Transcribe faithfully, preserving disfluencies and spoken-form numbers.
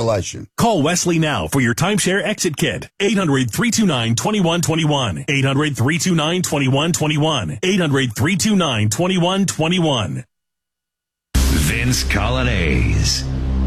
cancellation. Call Wesley now for your timeshare exit kit. eight hundred, three two nine, two one two one. eight hundred, three two nine, two one two one. eight hundred, three two nine, two one two one. Vince Colonnese.